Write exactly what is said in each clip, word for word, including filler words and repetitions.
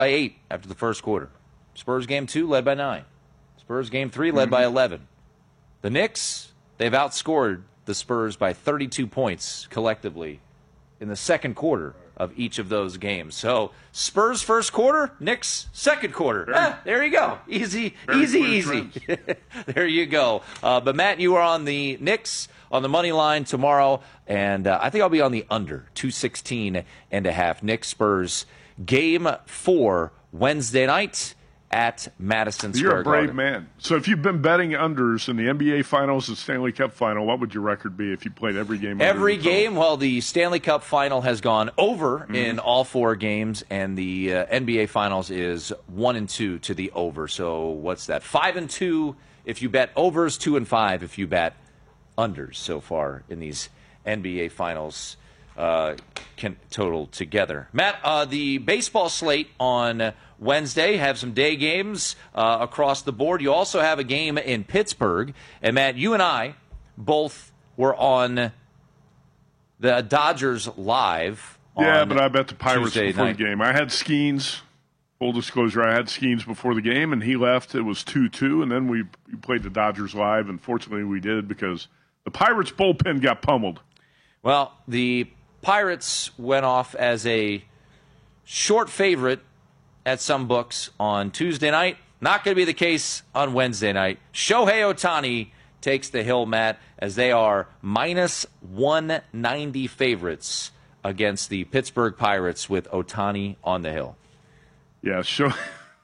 by eight after the first quarter. Spurs game two led by nine. Spurs game three led mm-hmm. by eleven. The Knicks, they've outscored the Spurs by thirty-two points collectively in the second quarter of each of those games. So Spurs first quarter, Knicks second quarter. Very, ah, there you go. Easy, easy, easy. There you go. Uh, but, Matt, you are on the Knicks on the money line tomorrow, and uh, I think I'll be on the under, two sixteen and a half. Knicks Spurs game four Wednesday night at Madison Square Garden. You're a brave Garden. man. So if you've been betting unders in the N B A Finals and Stanley Cup Final, what would your record be if you played every game? Every game? Well, the Stanley Cup Final has gone over mm-hmm. in all four games, and the uh, N B A Finals is one and two to the over. So what's that? Five and two if you bet overs, two and five if you bet unders so far in these N B A Finals uh, can total together. Matt, uh, the baseball slate on Wednesday, have some day games uh, across the board. You also have a game in Pittsburgh. And, Matt, you and I both were on the Dodgers live on Yeah, but I bet the Pirates Tuesday before night. the game. I had Skeens. Full disclosure, I had Skeens before the game, and he left. It was two two, and then we, we played the Dodgers live, and fortunately we did because the Pirates bullpen got pummeled. Well, the Pirates went off as a short favorite at some books on Tuesday night. Not going to be the case on Wednesday night. Shohei Ohtani takes the hill, Matt, as they are minus one ninety favorites against the Pittsburgh Pirates with Ohtani on the hill. Yeah, Shohei.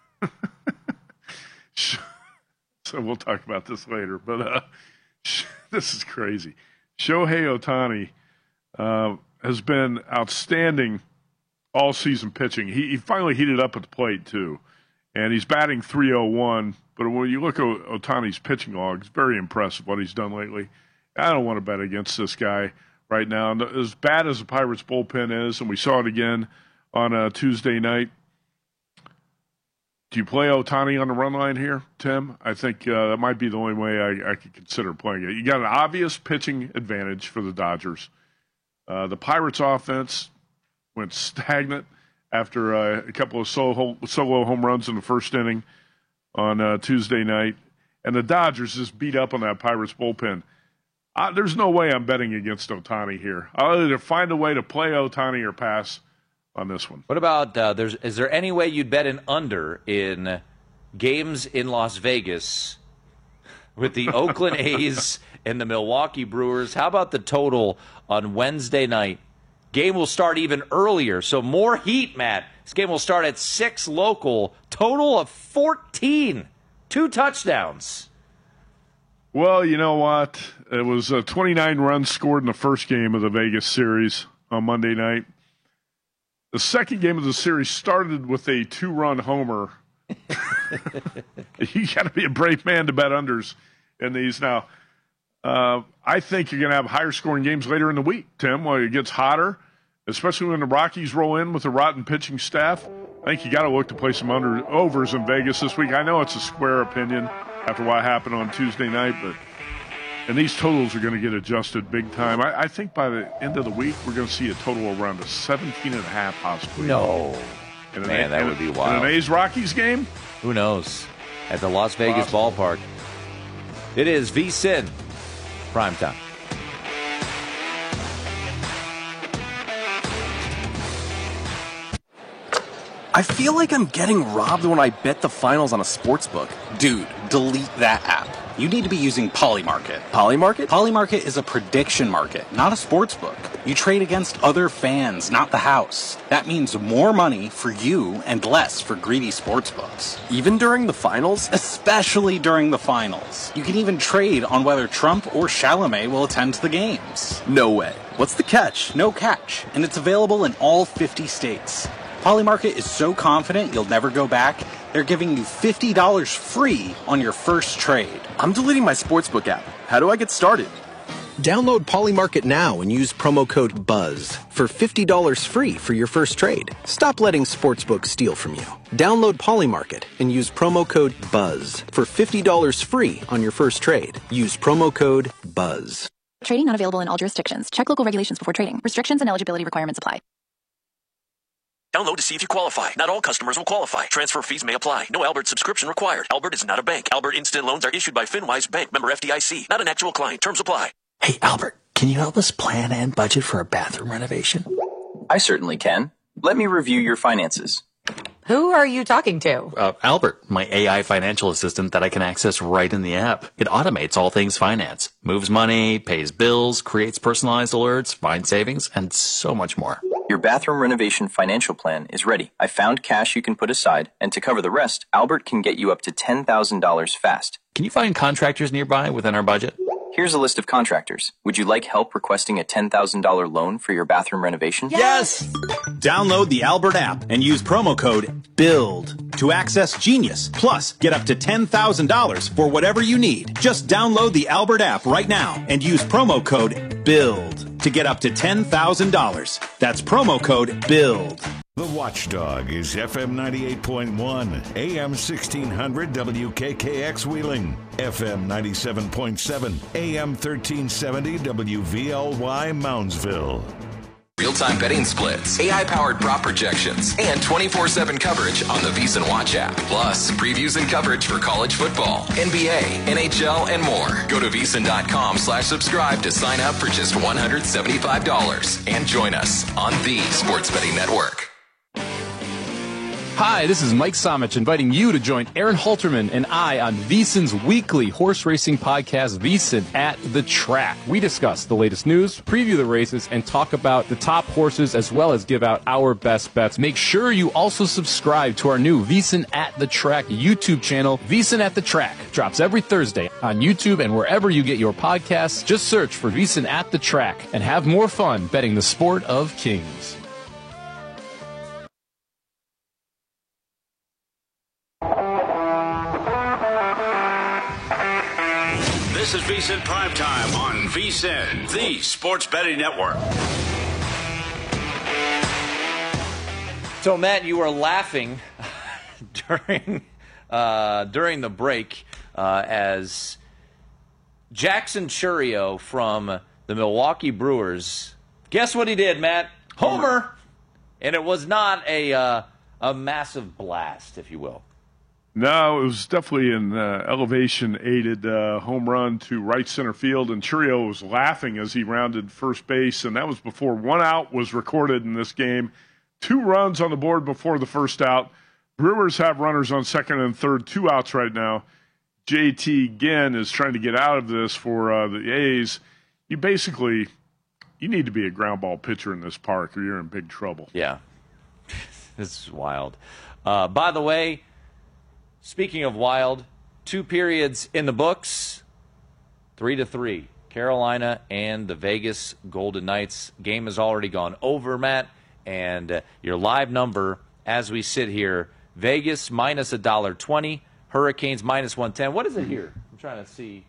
So we'll talk about this later. But uh, this is crazy. Shohei Ohtani uh, has been outstanding all season pitching. He, he finally heated up at the plate, too. And he's batting three oh one. But when you look at Ohtani's pitching log, it's very impressive what he's done lately. I don't want to bet against this guy right now. And as bad as the Pirates bullpen is, and we saw it again on a Tuesday night, do you play Ohtani on the run line here, Tim? I think uh, that might be the only way I, I could consider playing it. You got an obvious pitching advantage for the Dodgers. Uh, the Pirates' offense went stagnant after uh, a couple of solo, solo home runs in the first inning on uh, Tuesday night. And the Dodgers just beat up on that Pirates bullpen. Uh, there's no way I'm betting against Ohtani here. I'll either find a way to play Ohtani or pass on this one. What about, uh, there's, is there any way you'd bet an under in games in Las Vegas with the Oakland A's and the Milwaukee Brewers? How about the total on Wednesday night? Game will start even earlier, so more heat, Matt. This game will start at six local. Total of fourteen. Two touchdowns. Well, you know what? It was uh, twenty-nine runs scored in the first game of the Vegas series on Monday night. The second game of the series started with a two-run homer. You got to be a brave man to bet unders in these. Now, uh, I think you're going to have higher-scoring games later in the week, Tim, when it gets hotter, especially when the Rockies roll in with a rotten pitching staff. I think you got to look to play some under overs in Vegas this week. I know it's a square opinion after what happened on Tuesday night, but and these totals are going to get adjusted big time. I, I think by the end of the week, we're going to see a total around a seventeen and a half possibly. No. In an, Man, that in would be a, wild. In an A's-Rockies game? Who knows? At the Las Vegas Possible. ballpark. It is V S I N primetime. I feel like I'm getting robbed when I bet the finals on a sportsbook. Dude, delete that app. You need to be using Polymarket. Polymarket? Polymarket is a prediction market, not a sports book. You trade against other fans, not the house. That means more money for you and less for greedy sports books. Even during the finals? Especially during the finals. You can even trade on whether Trump or Chalamet will attend the games. No way. What's the catch? No catch, and it's available in all fifty states. Polymarket is so confident you'll never go back, they're giving you fifty dollars free on your first trade. I'm deleting my sportsbook app. How do I get started? Download Polymarket now and use promo code BUZZ for fifty dollars free for your first trade. Stop letting sportsbooks steal from you. Download Polymarket and use promo code BUZZ for fifty dollars free on your first trade. Use promo code BUZZ. Trading not available in all jurisdictions. Check local regulations before trading. Restrictions and eligibility requirements apply. Download to see if you qualify. Not all customers will qualify. Transfer fees may apply. No Albert subscription required. Albert is not a bank. Albert Instant Loans are issued by FinWise Bank, member F D I C. Not an actual client. Terms apply. Hey, Albert, can you help us plan and budget for a bathroom renovation? I certainly can. Let me review your finances. Who are you talking to? Uh, Albert, my A I financial assistant that I can access right in the app. It automates all things finance, moves money, pays bills, creates personalized alerts, finds savings, and so much more. Your bathroom renovation financial plan is ready. I found cash you can put aside, and to cover the rest, Albert can get you up to ten thousand dollars fast. Can you find contractors nearby within our budget? Here's a list of contractors. Would you like help requesting a ten thousand dollars loan for your bathroom renovation? Yes! Download the Albert app and use promo code BUILD to access Genius. Plus, get up to ten thousand dollars for whatever you need. Just download the Albert app right now and use promo code BUILD to get up to ten thousand dollars. That's promo code BUILD. The Watchdog is F M ninety-eight point one, A M sixteen hundred W K K X Wheeling, F M ninety-seven point seven, A M thirteen seventy W V L Y Moundsville. Real-time betting splits, A I-powered prop projections, and twenty-four seven coverage on the VEASAN Watch app. Plus, previews and coverage for college football, N B A, N H L, and more. Go to VEASAN.com slash subscribe to sign up for just one hundred seventy-five dollars and join us on the Sports Betting Network. Hi, this is Mike Somich inviting you to join Aaron Halterman and I on VEASAN's weekly horse racing podcast, VEASAN at the Track. We discuss the latest news, preview the races, and talk about the top horses as well as give out our best bets. Make sure you also subscribe to our new VEASAN at the Track YouTube channel. VEASAN at the Track drops every Thursday on YouTube and wherever you get your podcasts. Just search for VEASAN at the Track and have more fun betting the sport of kings. This is VEASAN Primetime on VEASAN, the Sports Betting Network. So, Matt, you were laughing during uh, during the break uh, as Jackson Chourio from the Milwaukee Brewers. Guess what he did, Matt? Homer, Homer. And it was not a uh, a massive blast, if you will. No, it was definitely an uh, elevation-aided uh, home run to right center field, and Chourio was laughing as he rounded first base, and that was before one out was recorded in this game. Two runs on the board before the first out. Brewers have runners on second and third, two outs right now. J T Ginn is trying to get out of this for uh, the A's. You basically, you need to be a ground ball pitcher in this park or you're in big trouble. Yeah, this is wild. Uh, by the way, speaking of wild, two periods in the books, three to three. Carolina and the Vegas Golden Knights. Game has already gone over, Matt. And uh, your live number as we sit here, Vegas minus one dollar twenty, Hurricanes minus one ten. What is it here? I'm trying to see.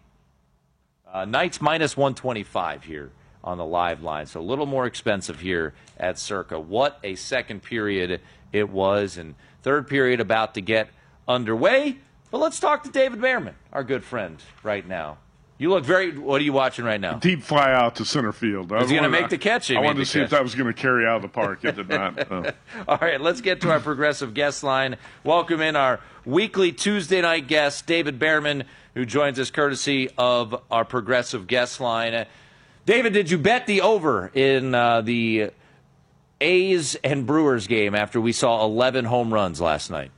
Uh, Knights minus one twenty-five here on the live line. So a little more expensive here at Circa. What a second period it was. And third period about to get underway, but let's talk to David Behrman, our good friend, right now. You look very. What are you watching right now? Deep fly out to center field. Is he going to make the catch? I wanted to see catch. if that was going to carry out of the park. It did not. No. All right, let's get to our progressive guest line. Welcome in our weekly Tuesday night guest, David Behrman, who joins us courtesy of our progressive guest line. David, did you bet the over in uh, the A's and Brewers game after we saw eleven home runs last night?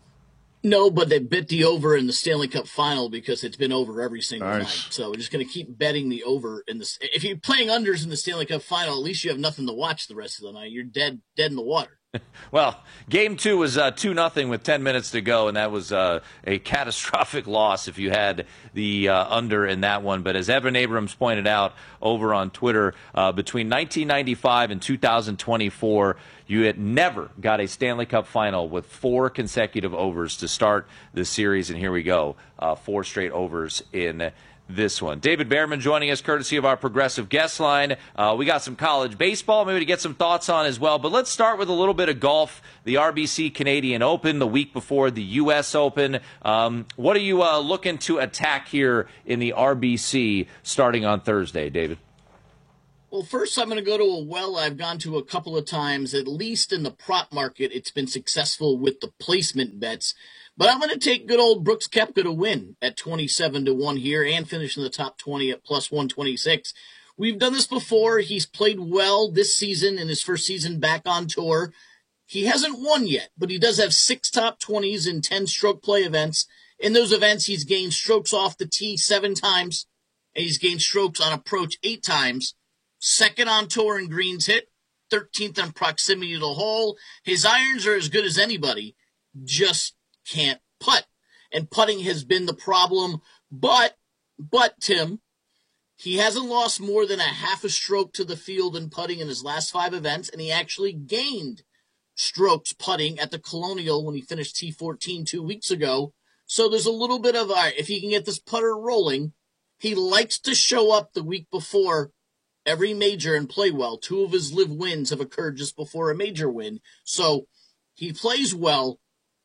No, but they bet the over in the Stanley Cup final because it's been over every single nice. night. So we're just going to keep betting the over in the. If you're playing unders in the Stanley Cup final, at least you have nothing to watch the rest of the night. You're dead, dead in the water. Well, game two was uh, two nothing with ten minutes to go, and that was uh, a catastrophic loss if you had the uh, under in that one. But as Evan Abrams pointed out over on Twitter, uh, between nineteen ninety-five and two thousand twenty-four, you had never got a Stanley Cup final with four consecutive overs to start the series, and here we go, uh, four straight overs in this one. David Behrman joining us courtesy of our progressive guest line. Uh, we got some college baseball maybe to get some thoughts on as well, but let's start with a little bit of golf. The R B C Canadian Open the week before the U S Open. Um, what are you uh, looking to attack here in the R B C starting on Thursday, David? Well, first I'm going to go to a well I've gone to a couple of times, at least in the prop market. It's been successful with the placement bets. But I'm going to take good old Brooks Koepka to win at twenty-seven to one here and finish in the top twenty at plus one twenty-six. We've done this before. He's played well this season in his first season back on tour. He hasn't won yet, but he does have six top twenties in ten stroke play events. In those events, he's gained strokes off the tee seven times, and he's gained strokes on approach eight times. Second on tour in greens hit, thirteenth in proximity to the hole. His irons are as good as anybody, just can't putt. And putting has been the problem. But, but, Tim, he hasn't lost more than a half a stroke to the field in putting in his last five events, and he actually gained strokes putting at the Colonial when he finished T fourteen two weeks ago. So there's a little bit of, all right, if he can get this putter rolling, he likes to show up the week before every major and play well. Two of his live wins have occurred just before a major win. So he plays well.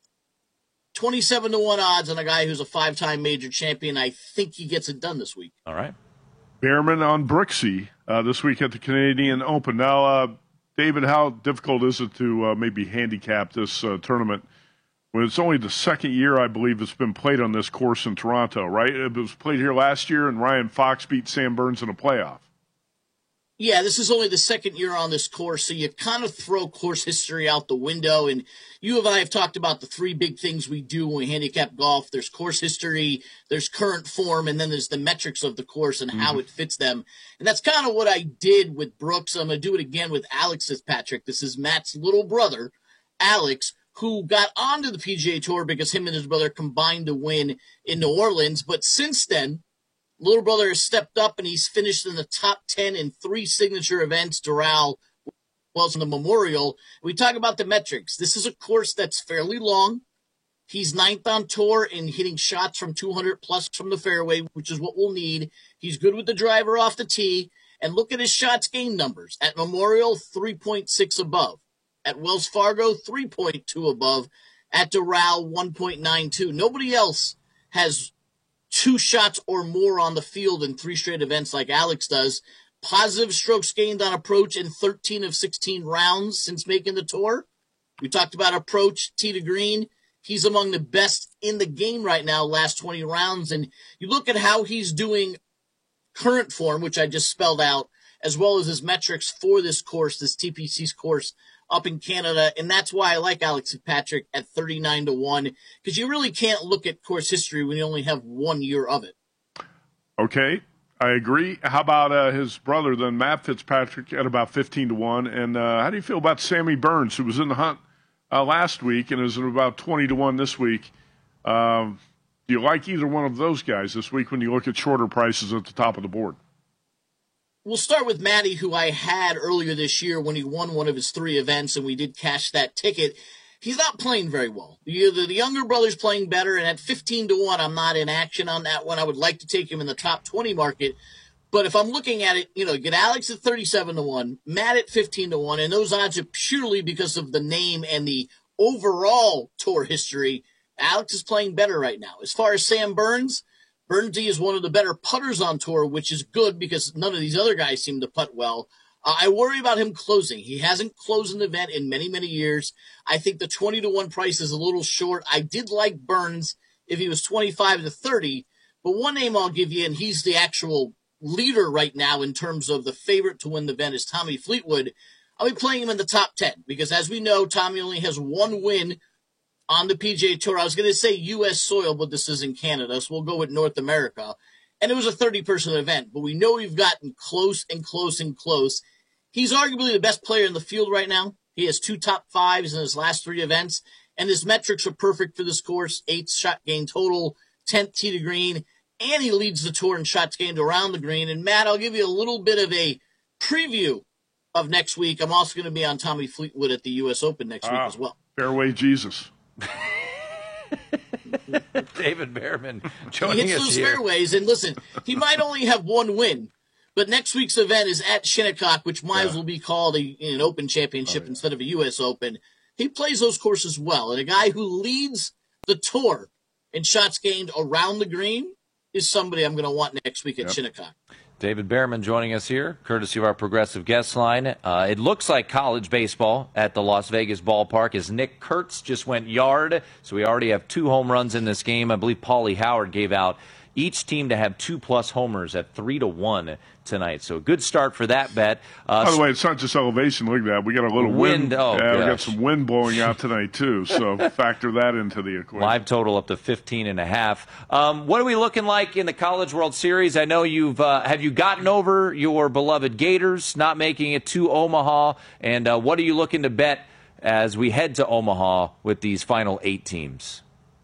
twenty-seven to one odds on a guy who's a five-time major champion. I think he gets it done this week. All right. Behrman on Brooksy uh, this week at the Canadian Open. Now, uh, David, how difficult is it to uh, maybe handicap this uh, tournament when it's only the second year, I believe, it's been played on this course in Toronto, right? It was played here last year, and Ryan Fox beat Sam Burns in a playoff. Yeah, this is only the second year on this course, so you kind of throw course history out the window. And you and I have talked about the three big things we do when we handicap golf. There's course history, there's current form, and then there's the metrics of the course and how mm-hmm. it fits them. And that's kind of what I did with Brooks. I'm going to do it again with Alex Fitzpatrick. This is Matt's little brother, Alex, who got onto the P G A Tour because him and his brother combined to win in New Orleans. But since then, little brother has stepped up, and he's finished in the top ten in three signature events. Doral was in the Memorial. We talk about the metrics. This is a course that's fairly long. He's ninth on tour in hitting shots from two hundred plus from the fairway, which is what we'll need. He's good with the driver off the tee. And look at his shots gained numbers. At Memorial, three point six above. At Wells Fargo, three point two above. At Doral, one point nine two. Nobody else has two shots or more on the field in three straight events like Alex does. Positive strokes gained on approach in thirteen of sixteen rounds since making the tour. We talked about approach, tee to green. He's among the best in the game right now, last twenty rounds. And you look at how he's doing current form, which I just spelled out, as well as his metrics for this course, this T P C's course up in Canada. And that's why I like Alex Fitzpatrick at thirty-nine to one, because you really can't look at course history when you only have one year of it. Okay, I agree. How about uh, his brother then, Matt Fitzpatrick, at about fifteen to one? And uh, how do you feel about Sammy Burns, who was in the hunt uh, last week and is at about twenty to one this week? Um, do you like either one of those guys this week when you look at shorter prices at the top of the board? We'll start with Matty, who I had earlier this year when he won one of his three events, and we did cash that ticket. He's not playing very well. The, the, the younger brother's playing better, and at fifteen to one, I'm not in action on that one. I would like to take him in the top twenty market. But if I'm looking at it, you know, get Alex at thirty-seven to one, Matt at fifteen to one, and those odds are purely because of the name and the overall tour history. Alex is playing better right now. As far as Sam Burns, Burnsy is one of the better putters on tour, which is good because none of these other guys seem to putt well. Uh, I worry about him closing. He hasn't closed an event in many, many years. I think the twenty to one price is a little short. I did like Burns if he was twenty-five to thirty, but one name I'll give you, and he's the actual leader right now in terms of the favorite to win the event, is Tommy Fleetwood. I'll be playing him in the top ten because, as we know, Tommy only has one win on the P G A Tour. I was going to say U S soil, but this is in Canada, so we'll go with North America. And it was a thirty-person event, but we know we've gotten close and close and close. He's arguably the best player in the field right now. He has two top fives in his last three events, and his metrics are perfect for this course. Eighth shot gain total, tenth tee to green, and he leads the tour in shots gained around the green. And, Matt, I'll give you a little bit of a preview of next week. I'm also going to be on Tommy Fleetwood at the U S Open next ah, week as well. Fairway Jesus. David Behrman he joining hits us those here. fairways, and listen, he might only have one win, but next week's event is at Shinnecock, which might Yeah. as well be called a, an Open Championship Oh, yeah. instead of a U S Open. He plays those courses well, and a guy who leads the tour in shots gained around the green is somebody I'm going to want next week at Yep. Shinnecock. David Behrman joining us here, courtesy of our Progressive guest line. Uh, it looks like college baseball at the Las Vegas ballpark as Nick Kurtz just went yard. So we already have two home runs in this game. I believe Paulie Howard gave out each team to have two-plus homers at three to one tonight. So a good start for that bet. Uh, By the way, it's not just elevation. Look at that. We got a little wind. wind. Oh, yeah, we got gosh. some wind blowing out tonight, too. So factor that into the equation. Live total up to fifteen and a half. Um, what are we looking like in the College World Series? I know you've uh, have you gotten over your beloved Gators not making it to Omaha? And uh, what are you looking to bet as we head to Omaha with these final eight teams?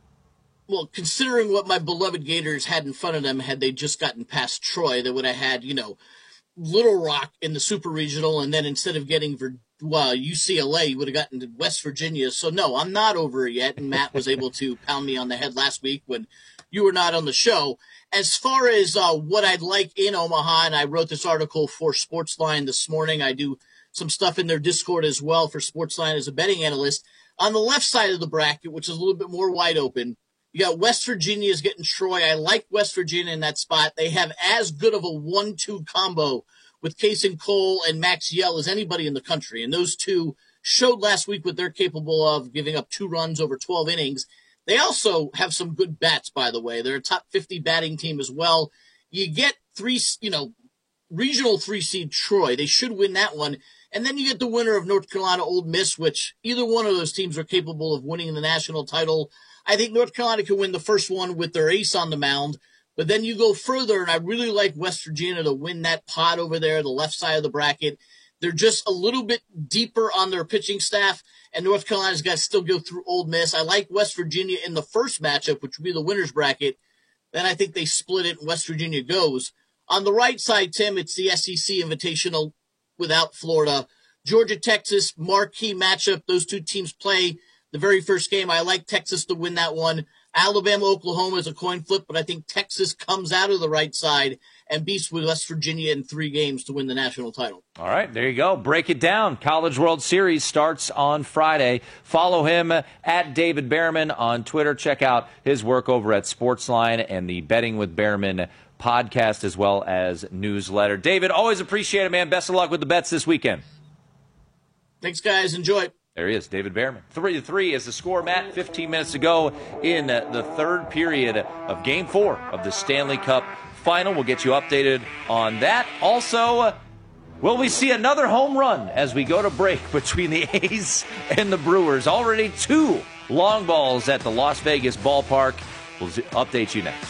Well, considering what my beloved Gators had in front of them, had they just gotten past Troy, they would have had, you know, Little Rock in the Super Regional, and then instead of getting well, U C L A, you would have gotten to West Virginia. So, no, I'm not over it yet, and Matt was able to pound me on the head last week when you were not on the show. As far as uh, what I'd like in Omaha, and I wrote this article for Sportsline this morning. I do some stuff in their Discord as well for Sportsline as a betting analyst. On the left side of the bracket, which is a little bit more wide open, you got West Virginia is getting Troy. I like West Virginia in that spot. They have as good of a one two combo with Kason Cole and Max Yell as anybody in the country. And those two showed last week what they're capable of, giving up two runs over twelve innings. They also have some good bats, by the way. They're a top fifty batting team as well. You get three, you know, regional three seed Troy. They should win that one. And then you get the winner of North Carolina Ole Miss, which either one of those teams are capable of winning the national title. I think North Carolina can win the first one with their ace on the mound. But then you go further, and I really like West Virginia to win that pot over there, the left side of the bracket. They're just a little bit deeper on their pitching staff, and North Carolina's got to still go through Ole Miss. I like West Virginia in the first matchup, which would be the winner's bracket. Then I think they split it, and West Virginia goes. On the right side, Tim, it's the S E C Invitational without Florida. Georgia, Texas, marquee matchup. Those two teams play the very first game. I like Texas to win that one. Alabama, Oklahoma is a coin flip, but I think Texas comes out of the right side and beats West Virginia in three games to win the national title. All right, there you go. Break it down. College World Series starts on Friday. Follow him at David Behrman on Twitter. Check out his work over at Sportsline and the Betting with Behrman podcast as well as newsletter. David, always appreciate it, man. Best of luck with the bets this weekend. Thanks, guys. Enjoy. There he is, David Behrman. Three to three is the score, Matt. Fifteen minutes to go in the third period of Game Four of the Stanley Cup Final. We'll get you updated on that. Also, will we see another home run as we go to break between the A's and the Brewers? Already two long balls at the Las Vegas ballpark. We'll update you next.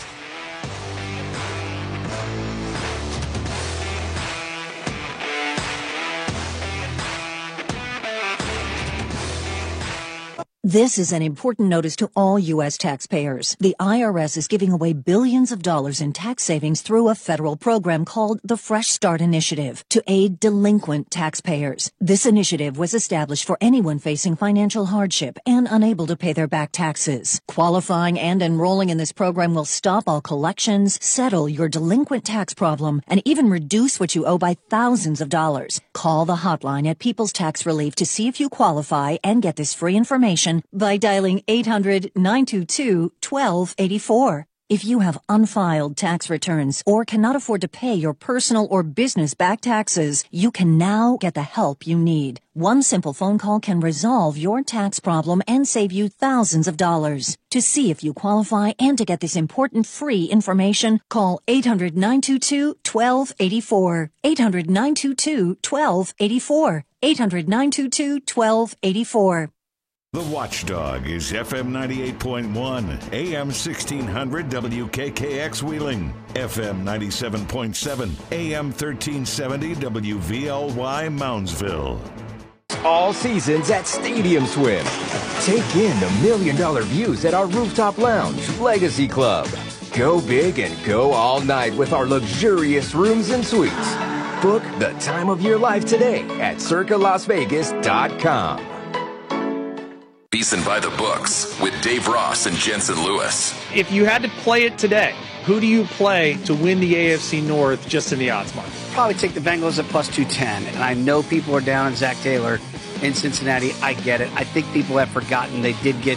This is an important notice to all U S taxpayers. The I R S is giving away billions of dollars in tax savings through a federal program called the Fresh Start Initiative to aid delinquent taxpayers. This initiative was established for anyone facing financial hardship and unable to pay their back taxes. Qualifying and enrolling in this program will stop all collections, settle your delinquent tax problem, and even reduce what you owe by thousands of dollars. Call the hotline at People's Tax Relief to see if you qualify and get this free information by dialing eight hundred, nine two two, one two eight four. If you have unfiled tax returns or cannot afford to pay your personal or business back taxes, you can now get the help you need. One simple phone call can resolve your tax problem and save you thousands of dollars. To see if you qualify and to get this important free information, call eight hundred, nine two two, one two eight four. eight hundred, nine two two, one two eight four. eight hundred, nine two two, one two eight four. The Watchdog is F M ninety-eight point one, A M sixteen hundred W K K X Wheeling, F M ninety-seven point seven, A M thirteen seventy W V L Y Moundsville. All seasons at Stadium Swim. Take in the million dollar views at our rooftop lounge, Legacy Club. Go big and go all night with our luxurious rooms and suites. Book the time of your life today at circa las vegas dot com. Beeson by the books with Dave Ross and Jensen Lewis. If you had to play it today, who do you play to win the A F C North just in the odds market? Probably take the Bengals at plus two ten. And I know people are down on Zach Taylor in Cincinnati. I get it. I think people have forgotten they did get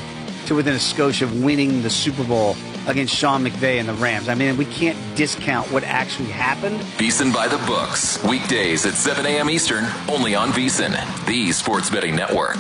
to within a skosh of winning the Super Bowl against Sean McVay and the Rams. I mean, we can't discount what actually happened. VSiN by the books, weekdays at seven a.m. Eastern, only on VSiN, the sports betting network.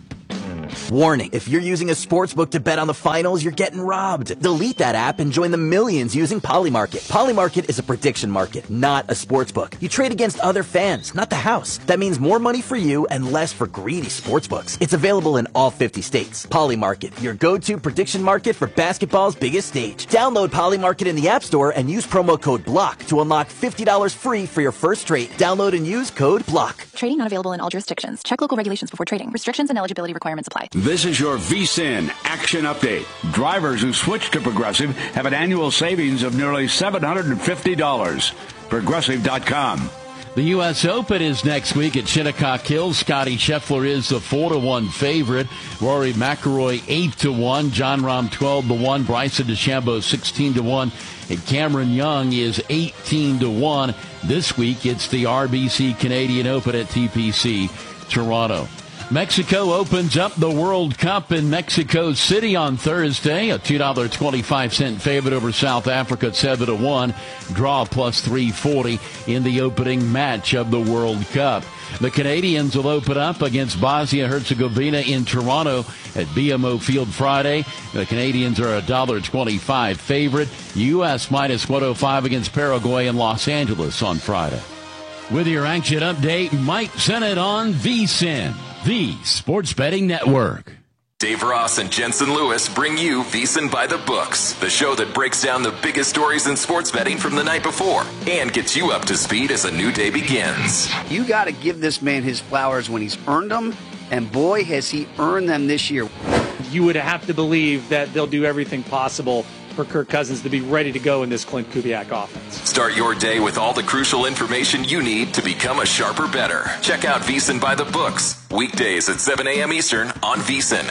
Warning, if you're using a sportsbook to bet on the finals, you're getting robbed. Delete that app and join the millions using Polymarket. Polymarket is a prediction market, not a sportsbook. You trade against other fans, not the house. That means more money for you and less for greedy sportsbooks. It's available in all fifty states. Polymarket, your go-to prediction market for basketball's biggest stage. Download Polymarket in the App Store and use promo code BLOCK to unlock fifty dollars free for your first trade. Download and use code BLOCK. Trading not available in all jurisdictions. Check local regulations before trading. Restrictions and eligibility requirements apply. This is your VSiN Action Update. Drivers who switch to Progressive have an annual savings of nearly seven hundred fifty dollars. Progressive dot com. The U S Open is next week at Shinnecock Hills. Scotty Scheffler is the four to one favorite. Rory McIlroy eight to one. Jon Rahm twelve to one. Bryson DeChambeau sixteen to one. And Cameron Young is eighteen to one. This week it's the R B C Canadian Open at T P C Toronto. Mexico opens up the World Cup in Mexico City on Thursday. A two dollars and twenty-five cents favorite over South Africa at seven to one. Draw plus three forty in the opening match of the World Cup. The Canadians will open up against Bosnia-Herzegovina in Toronto at B M O Field Friday. The Canadians are a one dollar and twenty-five cents favorite. U S minus one oh five against Paraguay in Los Angeles on Friday. With your action update, Mike Sennett on VSiN, the Sports Betting Network. Dave Ross and Jensen Lewis bring you VSiN by the Books, the show that breaks down the biggest stories in sports betting from the night before and gets you up to speed as a new day begins. You got to give this man his flowers when he's earned them, and boy, has he earned them this year. You would have to believe that they'll do everything possible for Kirk Cousins to be ready to go in this Clint Kubiak offense. Start your day with all the crucial information you need to become a sharper bettor. Check out VSiN by the Books, weekdays at seven a.m. Eastern on VSiN.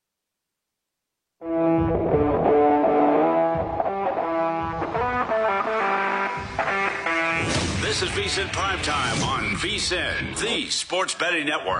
This is VSiN Primetime on VSiN, the Sports Betting Network.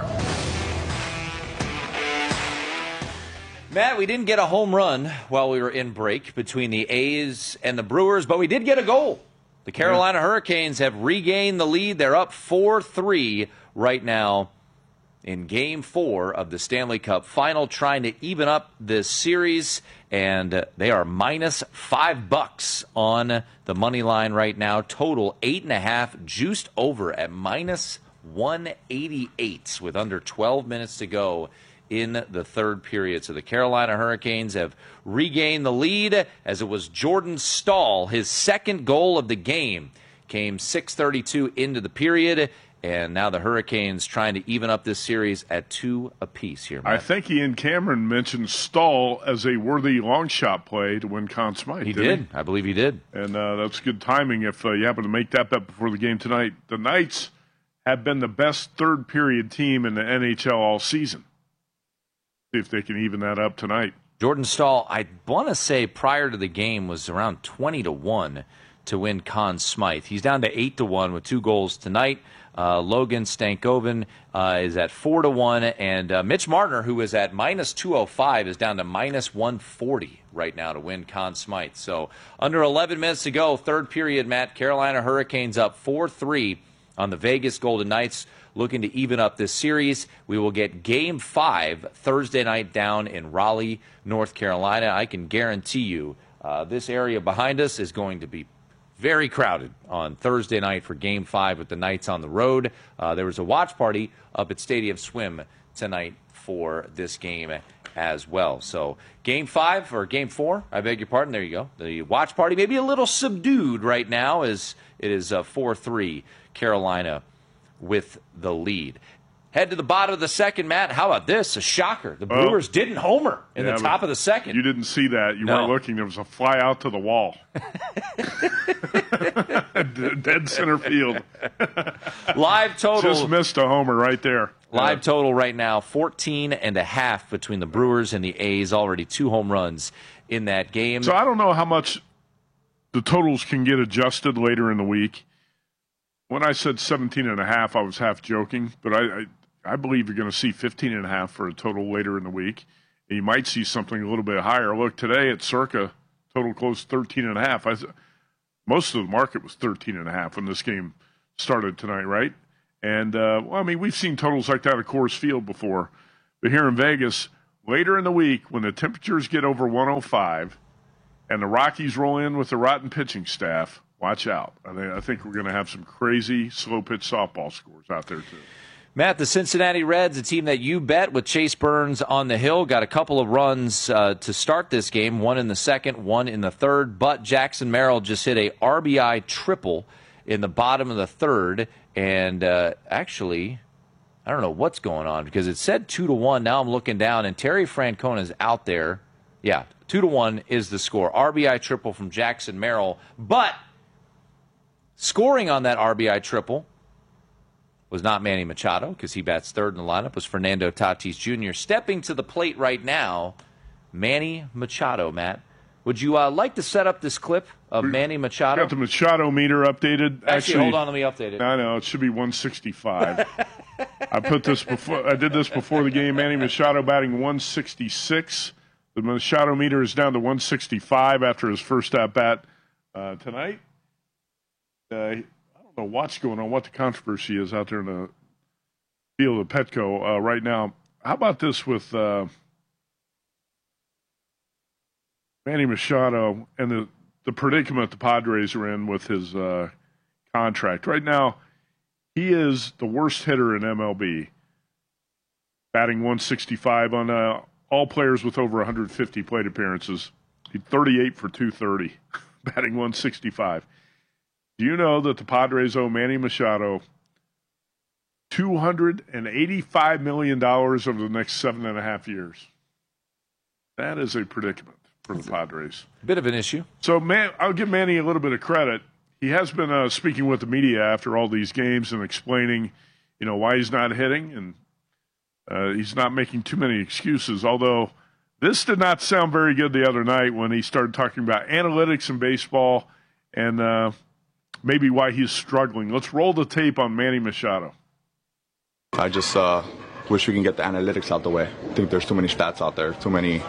Matt, we didn't get a home run while we were in break between the A's and the Brewers, but we did get a goal. The Carolina Hurricanes have regained the lead. They're up four three right now in Game four of the Stanley Cup Final, trying to even up this series, and they are minus five bucks on the money line right now. Total eight and a half, juiced over at minus one eighty-eight with under twelve minutes to go in the third period. So the Carolina Hurricanes have regained the lead, as it was Jordan Staal. His second goal of the game came six thirty-two into the period, and now the Hurricanes trying to even up this series at two apiece here, Matt. I think Ian Cameron mentioned Staal as a worthy long shot play to win Conn Smythe. He did. He? I believe he did. And uh, that's good timing if uh, you happen to make that bet before the game tonight. The Knights have been the best third period team in the N H L all season. See if they can even that up tonight. Jordan Staal, I want to say prior to the game, was around twenty to one to win Conn Smythe. He's down to eight to one with two goals tonight. Uh, Logan Stankoven uh, is at four to one, and uh, Mitch Marner, who is at minus two oh five, is down to minus one forty right now to win Conn Smythe. So under eleven minutes to go, third period, Matt. Carolina Hurricanes up four three on the Vegas Golden Knights, looking to even up this series. We will get Game five Thursday night down in Raleigh, North Carolina. I can guarantee you uh, this area behind us is going to be very crowded on Thursday night for Game five with the Knights on the road. Uh, there was a watch party up at Stadium Swim tonight for this game as well. So Game five, or Game four, I beg your pardon, there you go. The watch party maybe a little subdued right now as it is uh, four three Carolina with the lead. Head to the bottom of the second, Matt. How about this? A shocker. The Brewers oh, didn't homer in yeah, the top of the second. You didn't see that. You no. weren't looking. There was a fly out to the wall. Dead center field. Live total. Just missed a homer right there. Live total right now, fourteen and a half between the Brewers and the A's. Already two home runs in that game. So I don't know how much the totals can get adjusted later in the week. When I said seventeen and a half, I was half joking, but I, I, I believe you're going to see fifteen and a half for a total later in the week. You might see something a little bit higher. Look, today at Circa, total close thirteen and a half. I, most of the market was thirteen and a half when this game started tonight, right? And, uh, well, I mean, we've seen totals like that at Coors Field before. But here in Vegas, later in the week, when the temperatures get over one oh five and the Rockies roll in with the rotten pitching staff, watch out. I think, I think we're going to have some crazy slow-pitch softball scores out there, too. Matt, the Cincinnati Reds, a team that you bet with Chase Burns on the hill, got a couple of runs uh, to start this game, one in the second, one in the third, but Jackson Merrill just hit a R B I triple in the bottom of the third, and uh, actually, I don't know what's going on because it said two to one. Now I'm looking down, and Terry Francona is out there. Yeah, two to one is the score. R B I triple from Jackson Merrill, but scoring on that R B I triple was not Manny Machado because he bats third in the lineup, was Fernando Tatis Junior Stepping to the plate right now, Manny Machado, Matt. Would you uh, like to set up this clip of Manny Machado? Got the Machado meter updated. Actually, Actually, hold on, let me update it. I know, it should be one sixty-five. I put this before. I did this before the game. Manny Machado batting one sixty-six. The Machado meter is down to one sixty-five after his first at bat uh, tonight. Uh, I don't know what's going on, what the controversy is out there in the field of Petco uh, right now. How about this with uh, Manny Machado and the, the predicament the Padres are in with his uh, contract? Right now, he is the worst hitter in M L B, batting one sixty-five on uh, all players with over one hundred fifty plate appearances. He's thirty-eight for two thirty, batting one sixty-five. Do you know that the Padres owe Manny Machado two hundred eighty-five million dollars over the next seven and a half years? That is a predicament for the Padres. Bit of an issue. So, man, I'll give Manny a little bit of credit. He has been uh, speaking with the media after all these games and explaining, you know, why he's not hitting, and uh, he's not making too many excuses. Although this did not sound very good the other night when he started talking about analytics in baseball and uh, maybe why he's struggling. Let's roll the tape on Manny Machado. I just uh, wish we can get the analytics out the way. I think there's too many stats out there, too many,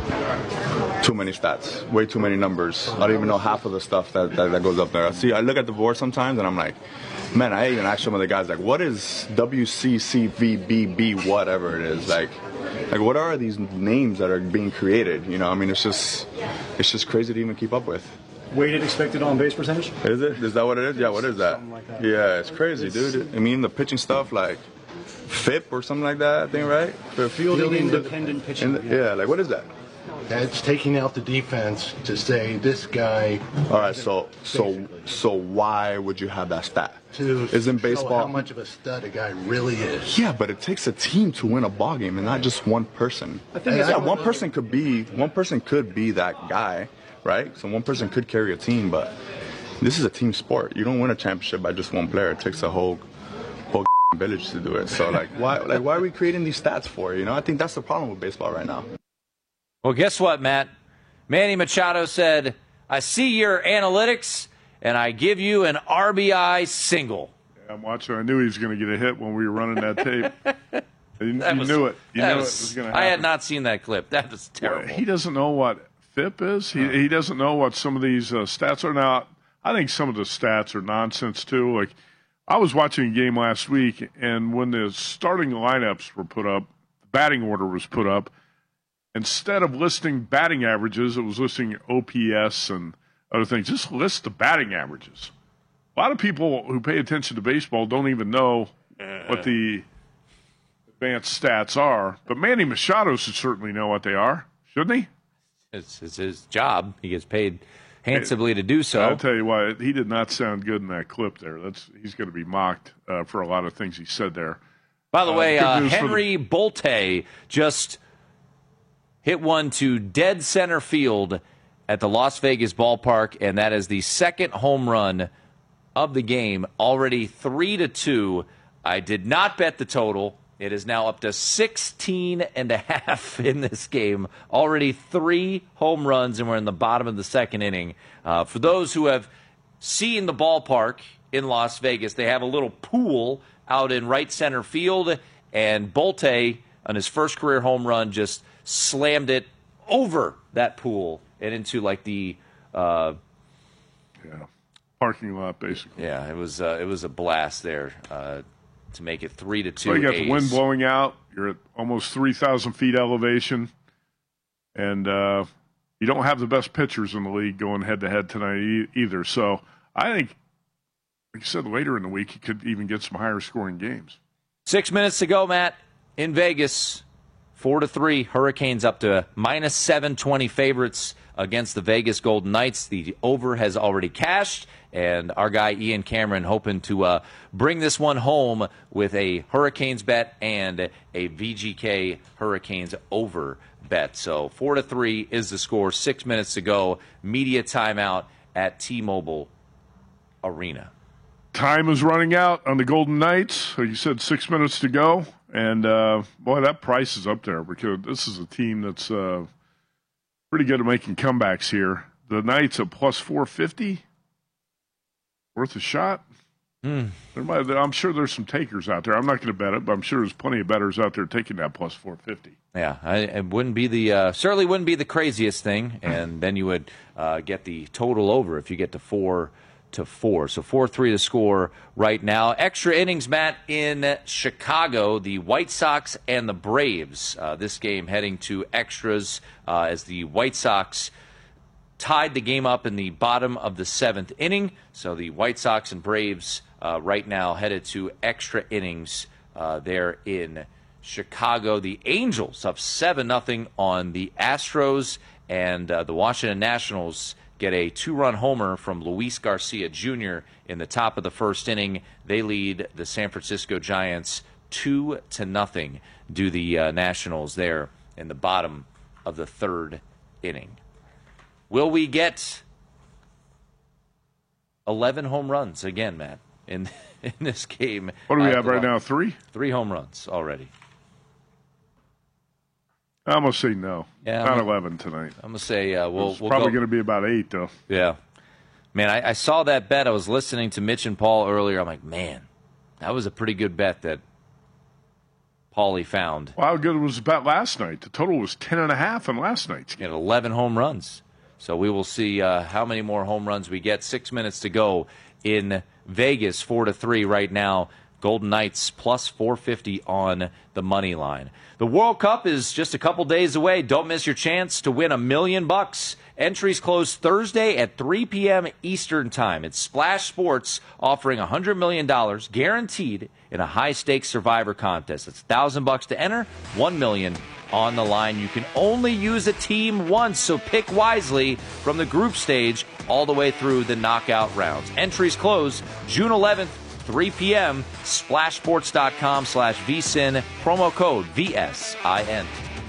too many stats, way too many numbers. I don't even know half of the stuff that, that, that goes up there. I see, I look at the board sometimes and I'm like, man, I even ask some of the guys, like, what is W C C V B B, whatever it is, like, like what are these names that are being created? You know, I mean, it's just, it's just crazy to even keep up with. Weighted expected on base percentage? Is it? Is that what it is? Yeah, what is that? Like that. Yeah, it's crazy, dude. I mean, the pitching stuff, like F I P or something like that, I think, right? For Fielding independent pitching. The, yeah, like what is that? That's taking out the defense to say this guy. All right, so so so why would you have that stat? To Isn't show baseball how much of a stud a guy really is. Yeah, but it takes a team to win a ball game, and not just one person. I think yeah, yeah, one person could be one person could be that guy, right? So one person could carry a team, but this is a team sport. You don't win a championship by just one player. It takes a whole whole village to do it. So like why like why are we creating these stats for? You know, I think that's the problem with baseball right now. Well, guess what, Matt? Manny Machado said, I see your analytics, and I give you an R B I single. Yeah, I'm watching. I knew he was going to get a hit when we were running that tape. You, That you was- knew it. You that knew was- it was going to happen. I had not seen that clip. That was terrible. Well, he doesn't know what F I P is. He, he doesn't know what some of these uh, stats are. Now, I think some of the stats are nonsense, too. Like, I was watching a game last week, and when the starting lineups were put up, the batting order was put up, instead of listing batting averages, it was listing O P S and other things. Just list the batting averages. A lot of people who pay attention to baseball don't even know what the advanced stats are. But Manny Machado should certainly know what they are, shouldn't he? It's, it's his job. He gets paid handsomely to do so. I'll tell you what, he did not sound good in that clip there. That's He's going to be mocked uh, for a lot of things he said there. By the Uh, way, good uh, news for Henry Bolte just hit one to dead center field at the Las Vegas ballpark, and that is the second home run of the game, already three to two. I did not bet the total. It is now up to sixteen and a half in this game. Already three home runs, and we're in the bottom of the second inning. Uh, for those who have seen the ballpark in Las Vegas, they have a little pool out in right center field, and Bolte, on his first career home run, just slammed it over that pool and into like the uh, yeah parking lot, basically. Yeah, it was uh, it was a blast there uh, to make it three to two. So you got A's. the wind blowing out. You're at almost three thousand feet elevation, and uh, you don't have the best pitchers in the league going head to head tonight e- either. So I think, like you said, later in the week you could even get some higher scoring games. Six minutes to go, Matt, in Vegas. Four to three. Hurricanes up to minus seven twenty favorites against the Vegas Golden Knights. The over has already cashed, and our guy Ian Cameron hoping to uh, bring this one home with a Hurricanes bet and a V G K Hurricanes over bet. So four to three is the score. Six minutes to go. Media timeout at T-Mobile Arena. Time is running out on the Golden Knights. Like you said, six minutes to go. And, uh, boy, that price is up there because this is a team that's uh, pretty good at making comebacks here. The Knights at plus four fifty. Worth a shot. Mm. There might, I'm sure there's some takers out there. I'm not going to bet it, but I'm sure there's plenty of bettors out there taking that plus four fifty. Yeah, I, it wouldn't be the uh, certainly wouldn't be the craziest thing, and then you would uh, get the total over if you get to four to four. So four three to score right now. Extra innings, Matt, in Chicago. The White Sox and the Braves. Uh, this game heading to extras uh, as the White Sox tied the game up in the bottom of the seventh inning. So the White Sox and Braves uh, right now headed to extra innings uh, there in Chicago. The Angels up seven nothing on the Astros, and uh, the Washington Nationals get a two-run homer from Luis Garcia Junior in the top of the first inning. They lead the San Francisco Giants two to nothing. Do the uh, Nationals there in the bottom of the third inning. Will we get eleven home runs again, Matt, in in this game? What do we uh, have right now? Three? Three home runs already. I'm going to say no. Yeah, Not I'm, eleven tonight. I'm going to say uh, we'll, it's we'll probably go. going to be about eight, though. Yeah. Man, I, I saw that bet. I was listening to Mitch and Paul earlier. I'm like, man, that was a pretty good bet that Paulie found. Well, how good was the bet last night? The total was ten and a half in last night's game. He had eleven home runs. So we will see uh, how many more home runs we get. Six minutes to go in Vegas, four to three right now. Golden Knights plus four fifty on the money line. The World Cup is just a couple days away. Don't miss your chance to win a million bucks. Entries close Thursday at three p.m. Eastern Time. It's Splash Sports offering one hundred million dollars guaranteed in a high-stakes Survivor contest. It's one thousand bucks to enter, one million dollars on the line. You can only use a team once, so pick wisely from the group stage all the way through the knockout rounds. Entries close June eleventh, three p.m. Splashsports.com slash VSIN. Promo code V S I N.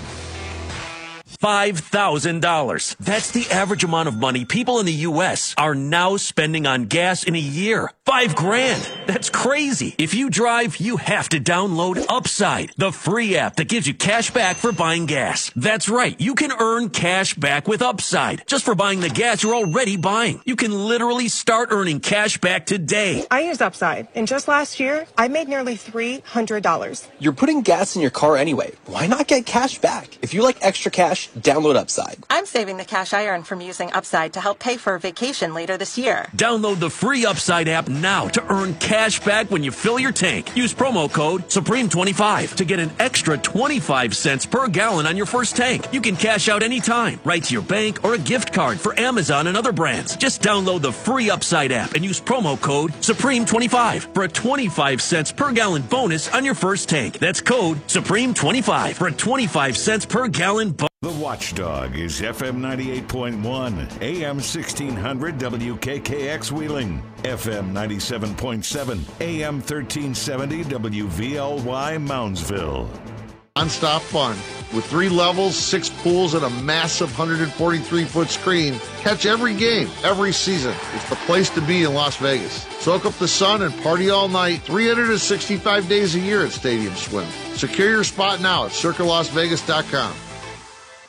five thousand dollars. That's the average amount of money people in the U S are now spending on gas in a year. Five grand. That's crazy. If you drive, you have to download Upside, the free app that gives you cash back for buying gas. That's right. You can earn cash back with Upside just for buying the gas you're already buying. You can literally start earning cash back today. I use Upside, and just last year, I made nearly three hundred dollars. You're putting gas in your car anyway. Why not get cash back? If you like extra cash, download Upside. I'm saving the cash I earn from using Upside to help pay for a vacation later this year. Download the free Upside app now to earn cash back when you fill your tank. Use promo code Supreme twenty-five to get an extra twenty-five cents per gallon on your first tank. You can cash out anytime, right to your bank or a gift card for Amazon and other brands. Just download the free Upside app and use promo code Supreme twenty-five for a twenty-five cents per gallon bonus on your first tank. That's code Supreme twenty-five for a twenty-five cents per gallon bonus. The Watchdog is F M ninety-eight point one, A M sixteen hundred W K K X Wheeling, F M ninety-seven point seven, A M thirteen seventy W V L Y Moundsville. Non-stop fun. With three levels, six pools, and a massive one hundred forty-three foot screen, catch every game, every season. It's the place to be in Las Vegas. Soak up the sun and party all night, three hundred sixty-five days a year at Stadium Swim. Secure your spot now at circa las vegas dot com. Your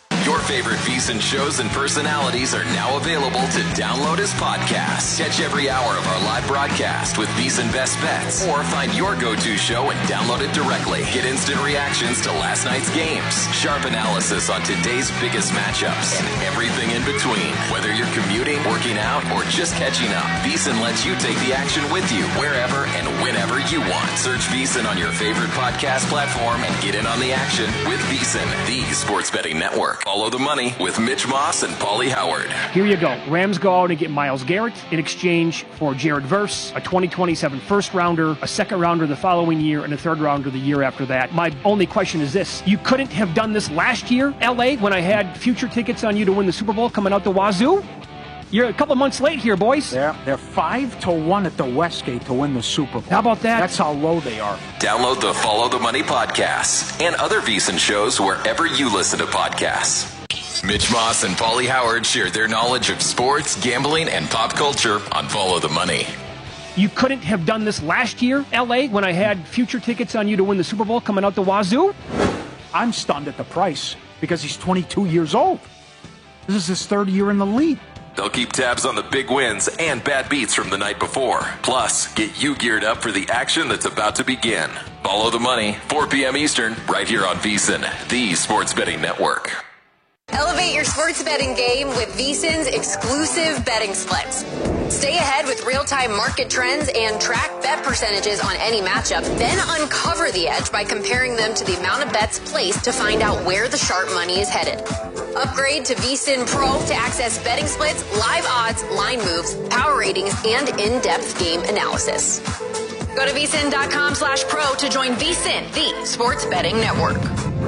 favorite VEASAN shows and personalities are now available to download as podcasts. Catch every hour of our live broadcast with VEASAN Best Bets, or find your go-to show and download it directly. Get instant reactions to last night's games, sharp analysis on today's biggest matchups, and everything in between. Whether you're commuting, working out, or just catching up, VEASAN lets you take the action with you wherever and whenever you want. Search VEASAN on your favorite podcast platform and get in on the action with VEASAN, the sports betting network. Follow the money with Mitch Moss and Paulie Howard. Here you go. Rams go out and get Myles Garrett in exchange for Jared Verse, a twenty twenty-seven first rounder, a second rounder the following year, and a third rounder the year after that. My only question is this. You couldn't have done this last year, L A, when I had future tickets on you to win the Super Bowl coming out the wazoo? You're a couple months late here, boys. They're, they're five to one at the Westgate to win the Super Bowl. How about that? That's how low they are. Download the Follow the Money podcast and other VEASAN shows wherever you listen to podcasts. Mitch Moss and Paulie Howard share their knowledge of sports, gambling, and pop culture on Follow the Money. You couldn't have done this last year, L A, when I had future tickets on you to win the Super Bowl coming out the wazoo? I'm stunned at the price because he's twenty-two years old. This is his third year in the league. They'll keep tabs on the big wins and bad beats from the night before. Plus, get you geared up for the action that's about to begin. Follow the Money, four p.m. Eastern, right here on VEASAN, the sports betting network. Elevate your sports betting game with VEASAN's exclusive betting splits. Stay ahead with real-time market trends and track bet percentages on any matchup. Then uncover the edge by comparing them to the amount of bets placed to find out where the sharp money is headed. Upgrade to VEASAN Pro to access betting splits, live odds, line moves, power ratings, and in-depth game analysis. Go to VEASAN.com slash pro to join VEASAN, the sports betting network.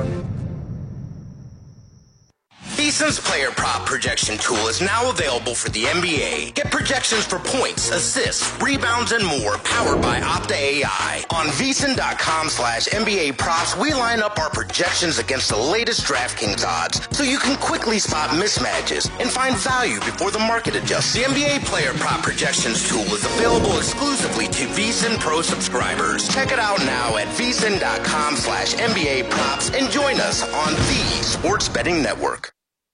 VEASAN's player prop projection tool is now available for the N B A. Get projections for points, assists, rebounds, and more powered by Opta A I. On VEASAN.com slash NBA props, we line up our projections against the latest DraftKings odds so you can quickly spot mismatches and find value before the market adjusts. The N B A player prop projections tool is available exclusively to VEASAN Pro subscribers. Check it out now at VEASAN.com slash NBA props and join us on the Sports Betting Network.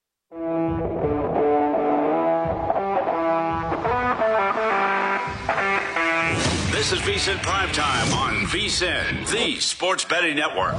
This is VEASAN Primetime on VEASAN, the sports betting network.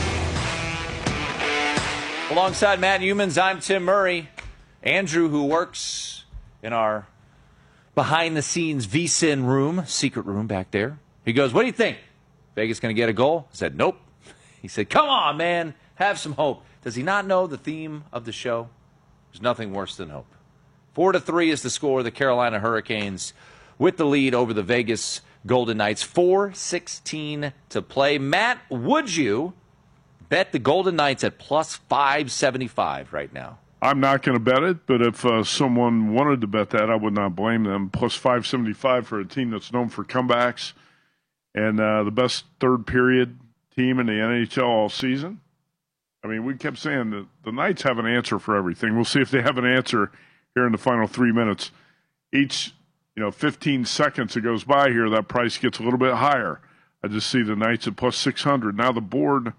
Alongside Matt Humans, I'm Tim Murray. Andrew, who works in our behind-the-scenes VEASAN room, secret room back there, he goes, what do you think? Vegas going to get a goal? I said, nope. He said, come on, man. Have some hope. Does he not know the theme of the show? There's nothing worse than hope. Four to three is the score. The Carolina Hurricanes with the lead over the Vegas Golden Knights. four sixteen to play. Matt, would you bet the Golden Knights at plus five seventy-five right now? I'm not going to bet it, but if uh, someone wanted to bet that, I would not blame them. Plus five seventy-five for a team that's known for comebacks and uh, the best third period team in the N H L all season. I mean, we kept saying that the Knights have an answer for everything. We'll see if they have an answer here in the final three minutes. Each, you know, fifteen seconds that goes by here, that price gets a little bit higher. I just see the Knights at plus six hundred. Now the board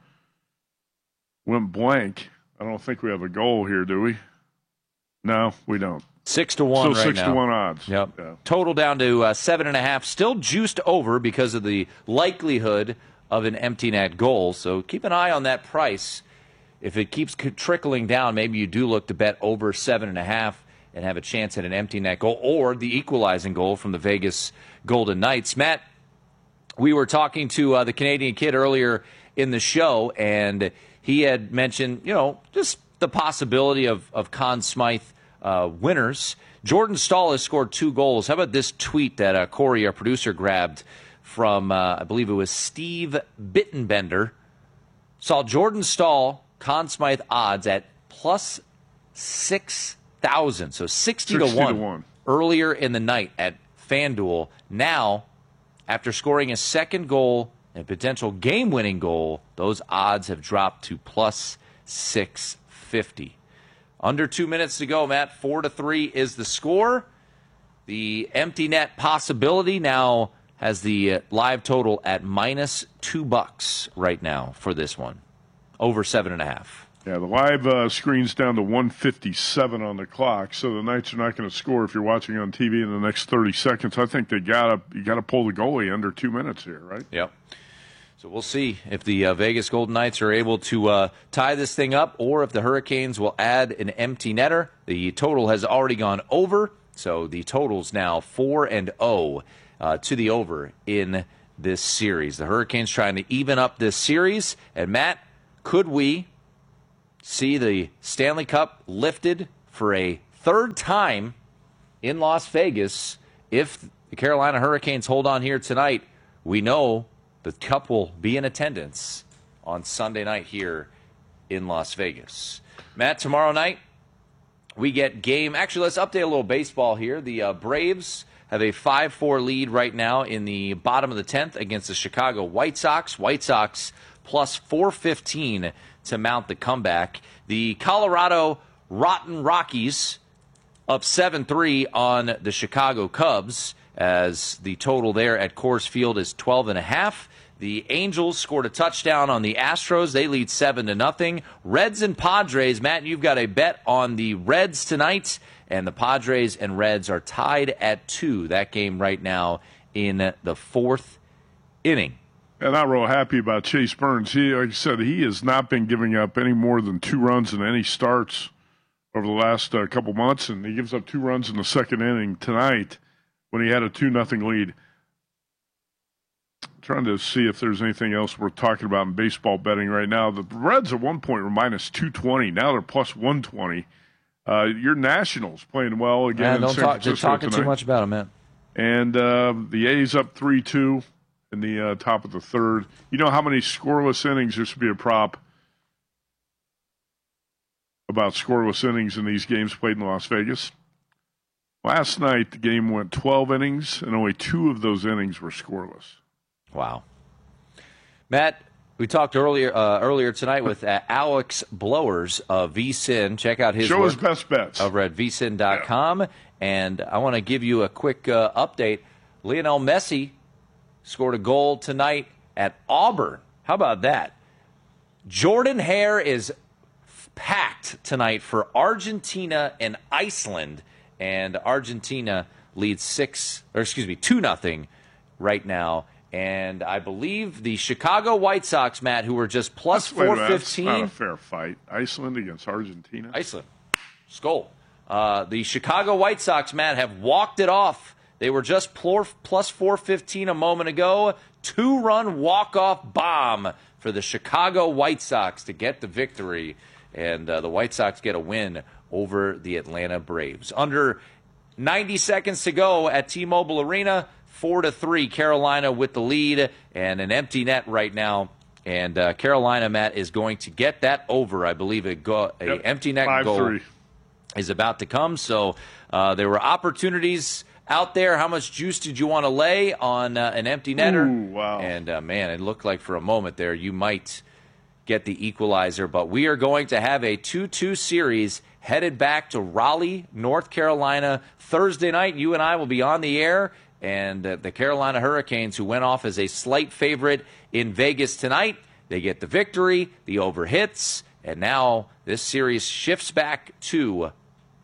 went blank. I don't think we have a goal here, do we? No, we don't. Six to one Still right six now. to one odds. Yep. Yeah. Total down to uh, seven and a half. Still juiced over because of the likelihood of an empty net goal. So keep an eye on that price. If it keeps trickling down, maybe you do look to bet over seven and a half and have a chance at an empty net goal or the equalizing goal from the Vegas Golden Knights. Matt, we were talking to uh, the Canadian kid earlier in the show, and he had mentioned, you know, just the possibility of, of Conn Smythe uh, winners. Jordan Staal has scored two goals. How about this tweet that uh, Corey, our producer, grabbed from, uh, I believe it was Steve Bittenbender? Saw Jordan Staal, Conn Smythe odds at plus six thousand, so sixty to one earlier in the night at FanDuel. Now, after scoring a second goal and potential game-winning goal, those odds have dropped to plus six fifty. Under two minutes to go, Matt. Four to three is the score. The empty net possibility now has the uh, live total at minus two bucks right now for this one. Over seven and a half. Yeah, the live uh, screen's down to one fifty-seven on the clock, so the Knights are not going to score if you're watching on T V in the next thirty seconds. I think they gotta you got to pull the goalie under two minutes here, right? Yep. So we'll see if the uh, Vegas Golden Knights are able to uh, tie this thing up, or if the Hurricanes will add an empty netter. The total has already gone over, so the total's now four and zero uh, to the over in this series. The Hurricanes trying to even up this series, and Matt, could we see the Stanley Cup lifted for a third time in Las Vegas if the Carolina Hurricanes hold on here tonight? We know the Cup will be in attendance on Sunday night here in Las Vegas. Matt, tomorrow night we get game. Actually, let's update a little baseball here. The uh, Braves have a five four lead right now in the bottom of the tenth against the Chicago White Sox. White Sox plus four fifteen to mount the comeback. The Colorado Rotten Rockies up seven three on the Chicago Cubs, as the total there at Coors Field is twelve and a half. The Angels scored a touchdown on the Astros. They lead seven to nothing. Reds and Padres. Matt, you've got a bet on the Reds tonight, and the Padres and Reds are tied at two. That game right now in the fourth inning. And I'm real happy about Chase Burns. He, like I said, he has not been giving up any more than two runs in any starts over the last uh, couple months, and he gives up two runs in the second inning tonight when he had a two nothing lead. Trying to see if there's anything else worth talking about in baseball betting right now. The Reds at one point were minus two twenty. Now they're plus one twenty. Uh, your Nationals playing well again yeah, in don't San talk, Francisco talking tonight. too much about them, man. And uh, the A's up three two in the uh, top of the third. You know how many scoreless innings? There should be a prop about scoreless innings in these games played in Las Vegas. Last night, the game went twelve innings, and only two of those innings were scoreless. Wow. Matt, we talked earlier uh, earlier tonight with uh, Alex Blowers of V S I N. Check out his Show work his best bets over at V S I N dot com. Yeah. And I want to give you a quick uh, update. Lionel Messi scored a goal tonight at Auburn. How about that? Jordan Hare is packed tonight for Argentina and Iceland. And Argentina leads six, or excuse me, two nothing right now. And I believe the Chicago White Sox, Matt, who were just plus four fifteen. That's not a fair fight. Iceland against Argentina. Iceland. Skull. Uh, the Chicago White Sox, Matt, have walked it off. They were just plus four fifteen a moment ago. Two-run walk-off bomb for the Chicago White Sox to get the victory. And uh, the White Sox get a win over the Atlanta Braves. Under ninety seconds to go at T-Mobile Arena, four to three, Carolina with the lead, and an empty net right now. And uh, Carolina, Matt, is going to get that over. I believe a, go- a yep. empty net five, goal three. is about to come. So uh, there were opportunities out there. How much juice did you want to lay on uh, an empty netter? Ooh, wow. And, uh, man, it looked like for a moment there you might get the equalizer. But we are going to have a two two series headed back to Raleigh, North Carolina. Thursday night, you and I will be on the air. And uh, the Carolina Hurricanes, who went off as a slight favorite in Vegas tonight, they get the victory, the over hits, and now this series shifts back to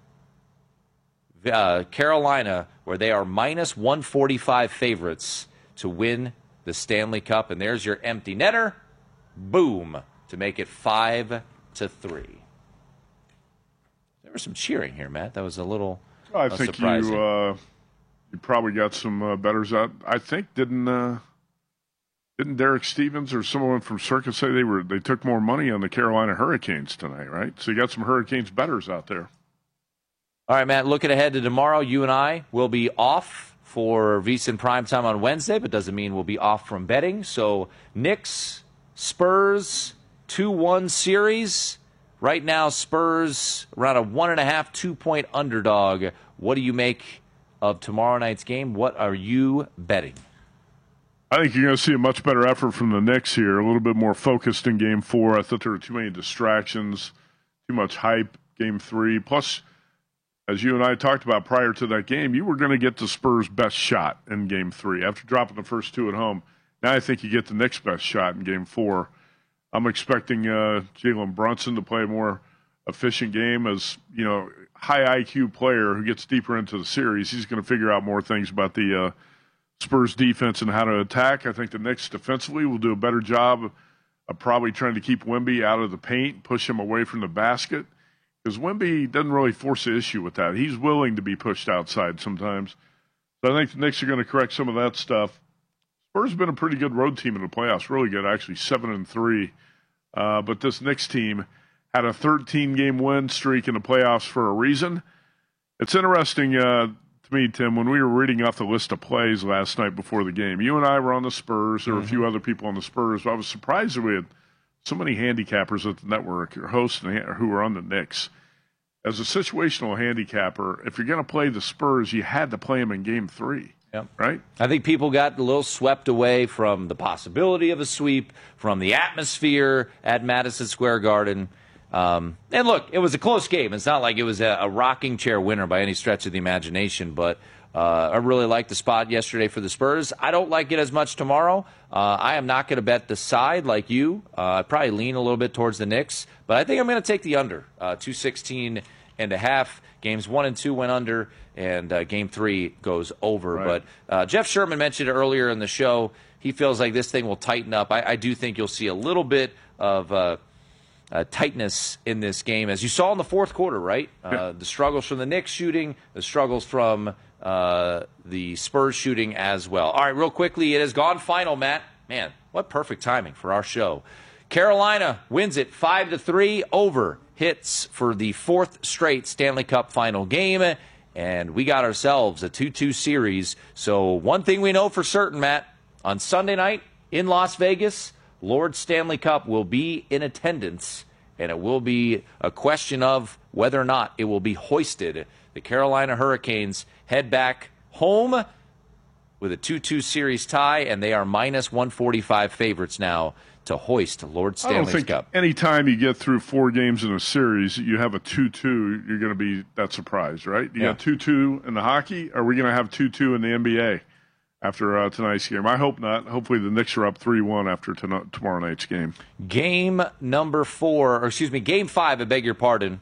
uh, Carolina, where they are minus one forty-five favorites to win the Stanley Cup. And there's your empty netter. Boom, to make it five to three. There was some cheering here, Matt. That was a little I uh, think surprising. you uh, you probably got some uh, bettors out. I think didn't uh, didn't Derek Stevens or someone from Circus say they were they took more money on the Carolina Hurricanes tonight, right? So you got some Hurricanes bettors out there. All right, Matt, looking ahead to tomorrow, you and I will be off for V S I N Primetime on Wednesday, but doesn't mean we'll be off from betting. So Knicks, Spurs, two one series. Right now, Spurs around a one and a half, two-point underdog. What do you make of tomorrow night's game? What are you betting? I think you're going to see a much better effort from the Knicks here, a little bit more focused in Game four. I thought there were too many distractions, too much hype, Game three. Plus, as you and I talked about prior to that game, you were going to get the Spurs' best shot in Game three. After dropping the first two at home, now I think you get the Knicks' best shot in Game four. I'm expecting uh, Jalen Brunson to play a more efficient game as, you know, high I Q player who gets deeper into the series. He's going to figure out more things about the uh, Spurs defense and how to attack. I think the Knicks defensively will do a better job of probably trying to keep Wemby out of the paint, push him away from the basket, because Wemby doesn't really force the issue with that. He's willing to be pushed outside sometimes. So I think the Knicks are going to correct some of that stuff. Spurs have been a pretty good road team in the playoffs, really good, actually seven and three. Uh, but this Knicks team had a thirteen-game win streak in the playoffs for a reason. It's interesting uh, to me, Tim, when we were reading off the list of plays last night before the game. You and I were on the Spurs. There were mm-hmm. a few other people on the Spurs. I was surprised that we had so many handicappers at the network or hosts who were on the Knicks. As a situational handicapper, if you're going to play the Spurs, you had to play them in game three. Yep. Right? I think people got a little swept away from the possibility of a sweep, from the atmosphere at Madison Square Garden. Um, and look, it was a close game. It's not like it was a, a rocking chair winner by any stretch of the imagination, but uh, I really liked the spot yesterday for the Spurs. I don't like it as much tomorrow. Uh, I am not going to bet the side like you. Uh, I probably lean a little bit towards the Knicks, but I think I'm going to take the under, uh, two sixteen and a half. Games one and two went under, and uh, game three goes over. Right. But uh, Jeff Sherman mentioned earlier in the show, he feels like this thing will tighten up. I, I do think you'll see a little bit of uh, uh, tightness in this game, as you saw in the fourth quarter, right? Uh, yeah. The struggles from the Knicks shooting, the struggles from uh, the Spurs shooting as well. All right, real quickly, it has gone final, Matt. Man, what perfect timing for our show. Carolina wins it five to three over. Hits for the fourth straight Stanley Cup final game, and we got ourselves a two two series. So one thing we know for certain, Matt, on Sunday night in Las Vegas, Lord Stanley Cup will be in attendance, and it will be a question of whether or not it will be hoisted. The Carolina Hurricanes head back home with a two two series tie, and they are minus one forty-five favorites now to hoist Lord Stanley's I don't think Cup. Anytime you get through four games in a series, you have a two two, you're going to be that surprised, right? You Yeah. got two two in the hockey. Are we going to have two two in the N B A after uh, tonight's game? I hope not. Hopefully the Knicks are up three one after ton- tomorrow night's game. Game number four, or excuse me, game five, I beg your pardon.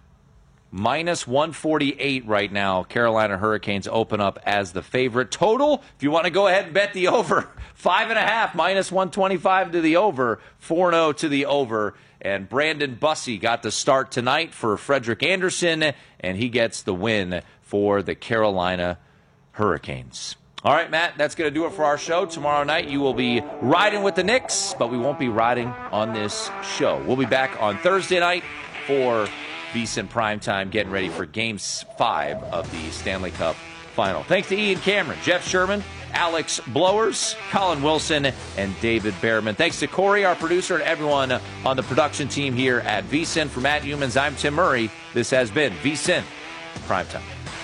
Minus one forty-eight right now. Carolina Hurricanes open up as the favorite. Total, if you want to go ahead and bet the over, five and a half, minus one twenty-five to the over, four and oh to the over. And Brandon Bussey got the start tonight for Frederick Anderson, and he gets the win for the Carolina Hurricanes. All right, Matt, that's going to do it for our show. Tomorrow night you will be riding with the Knicks, but we won't be riding on this show. We'll be back on Thursday night for VSiN Primetime, getting ready for Game five of the Stanley Cup Final. Thanks to Ian Cameron, Jeff Sherman, Alex Blowers, Colin Wilson, and David Behrman. Thanks to Corey, our producer, and everyone on the production team here at VSiN. For Matt Humans, I'm Tim Murray. This has been VSiN Primetime.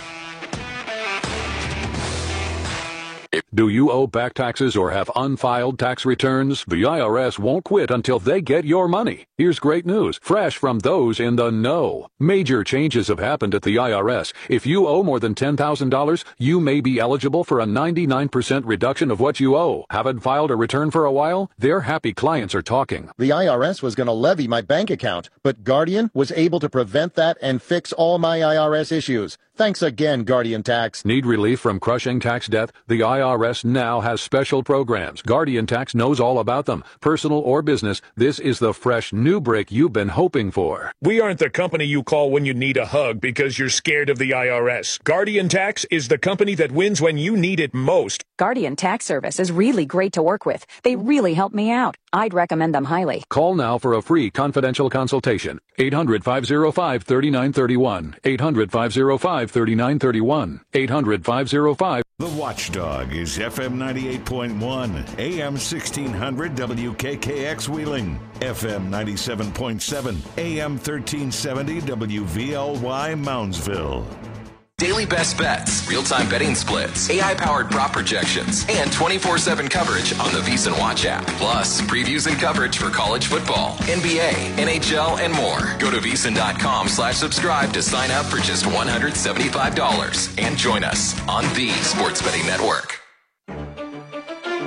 Do you owe back taxes or have unfiled tax returns? The I R S won't quit until they get your money. Here's great news, fresh from those in the know. Major changes have happened at the I R S. If you owe more than ten thousand dollars, you may be eligible for a ninety-nine percent reduction of what you owe. Haven't filed a return for a while? Their happy clients are talking. The I R S was going to levy my bank account, but Guardian was able to prevent that and fix all my I R S issues. Thanks again, Guardian Tax. Need relief from crushing tax debt? The I R S now has special programs. Guardian Tax knows all about them. Personal or business, this is the fresh new break you've been hoping for. We aren't the company you call when you need a hug because you're scared of the I R S. Guardian Tax is the company that wins when you need it most. Guardian Tax Service is really great to work with. They really help me out. I'd recommend them highly. Call now for a free confidential consultation. eight hundred, five oh five, three nine three one. eight hundred, five oh five, three nine three one. eight hundred, five oh five. The Watchdog is F M ninety-eight point one, A M sixteen hundred W K K X Wheeling, F M ninety-seven point seven, A M thirteen seventy W V L Y Moundsville. Daily best bets, real-time betting splits, A I-powered prop projections, and twenty-four seven coverage on the VSiN Watch app. Plus, previews and coverage for college football, N B A, N H L, and more. Go to VSiN.com slash subscribe to sign up for just one hundred seventy-five dollars and join us on the Sports Betting Network.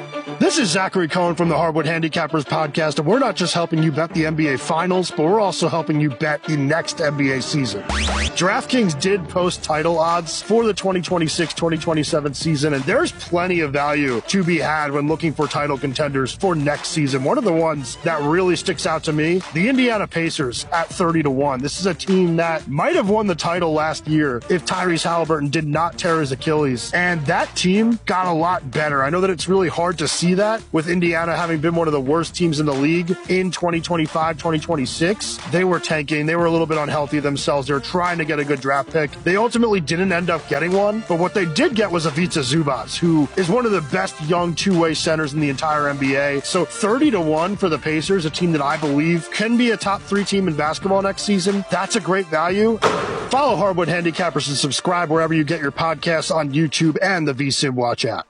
This is Zachary Cohen from the Hardwood Handicappers podcast, and we're not just helping you bet the N B A Finals, but we're also helping you bet the next N B A season. DraftKings did post title odds for the twenty twenty-six twenty twenty-seven season, and there's plenty of value to be had when looking for title contenders for next season. One of the ones that really sticks out to me, the Indiana Pacers at thirty to one. This is a team that might have won the title last year if Tyrese Halliburton did not tear his Achilles, and that team got a lot better. I know that it's really hard to see that with Indiana having been one of the worst teams in the league in twenty twenty-five twenty twenty-six. They were tanking. They were a little bit unhealthy themselves. They were trying to get a good draft pick. They ultimately didn't end up getting one, but what they did get was Ivica Zubac, who is one of the best young two-way centers in the entire N B A. So thirty to one for the Pacers, a team that I believe can be a top three team in basketball next season. That's a great value. Follow Hardwood Handicappers and subscribe wherever you get your podcasts on YouTube and the V S I N Watch app.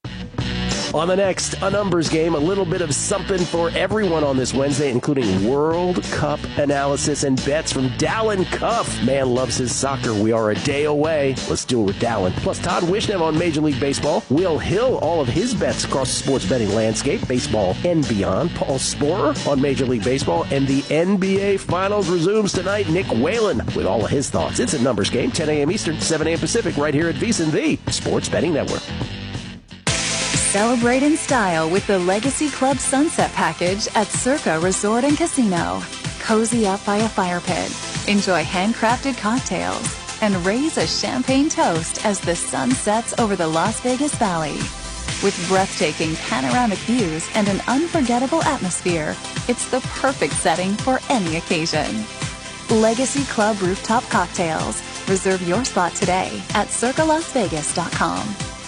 On the next, a numbers game, a little bit of something for everyone on this Wednesday, including World Cup analysis and bets from Dallin Cuff. Man loves his soccer. We are a day away. Let's do it with Dallin. Plus, Todd Wishnev on Major League Baseball. Will Hill, all of his bets across the sports betting landscape, baseball and beyond. Paul Sporer on Major League Baseball. And the N B A Finals resumes tonight. Nick Whalen with all of his thoughts. It's a numbers game, ten a.m. Eastern, seven a.m. Pacific, right here at V S I N, the Sports Betting Network. Celebrate in style with the Legacy Club Sunset Package at Circa Resort and Casino. Cozy up by a fire pit, enjoy handcrafted cocktails, and raise a champagne toast as the sun sets over the Las Vegas Valley. With breathtaking panoramic views and an unforgettable atmosphere, it's the perfect setting for any occasion. Legacy Club Rooftop Cocktails. Reserve your spot today at circa las vegas dot com.